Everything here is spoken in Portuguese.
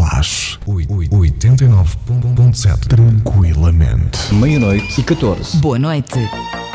Flash 89.7 tranquilamente. Meia-noite e 14. Boa noite.